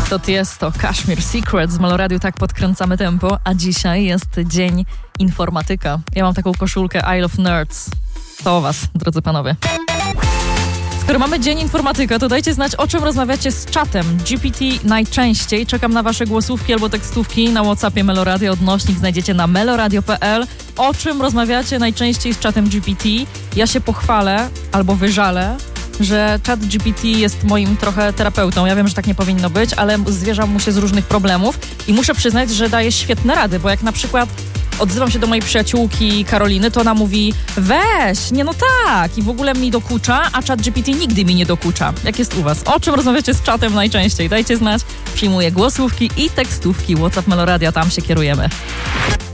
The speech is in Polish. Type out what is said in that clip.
To Tiesto, Kashmir Secrets z Meloradiu, tak podkręcamy tempo, a dzisiaj jest dzień informatyka. Ja mam taką koszulkę I Love Nerds. To o was, drodzy panowie. Skoro mamy dzień informatyka, to dajcie znać, o czym rozmawiacie z czatem GPT najczęściej. Czekam na wasze głosówki albo tekstówki na WhatsAppie Meloradio. Odnośnik znajdziecie na meloradio.pl. O czym rozmawiacie najczęściej z czatem GPT? Ja się pochwalę albo wyżalę, że chat GPT jest moim trochę terapeutą. Ja wiem, że tak nie powinno być, ale zwierzam mu się z różnych problemów i muszę przyznać, że daje świetne rady, bo jak na przykład odzywam się do mojej przyjaciółki Karoliny, to ona mówi: weź, nie no tak, i w ogóle mi dokucza, a chat GPT nigdy mi nie dokucza. Jak jest u was? O czym rozmawiacie z czatem najczęściej? Dajcie znać. Przyjmuję głosówki i tekstówki. WhatsApp Meloradia, tam się kierujemy.